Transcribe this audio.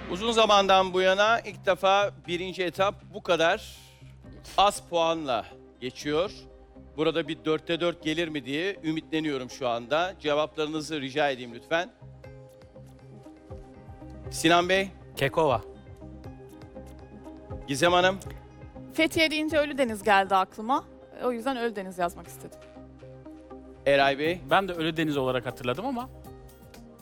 Uzun zamandan bu yana ilk defa birinci etap bu kadar az puanla geçiyor. Burada bir 4'te 4 gelir mi diye ümitleniyorum şu anda. Cevaplarınızı rica edeyim lütfen. Sinan Bey, Kekova. Gizem Hanım, Fethiye deyince Ölüdeniz geldi aklıma. O yüzden Ölüdeniz yazmak istedim. Eray Bey, Ben de Ölüdeniz olarak hatırladım ama